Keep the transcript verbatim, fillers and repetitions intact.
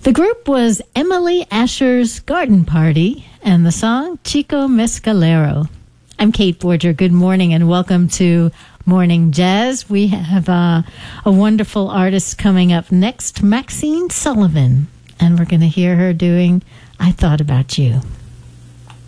The group was Emily Asher's Garden Party and the song Chico Mescalero. I'm Kate Borger. Good morning and welcome to Morning Jazz. We have uh, a wonderful artist coming up next, Maxine Sullivan, and we're going to hear her doing I Thought About You.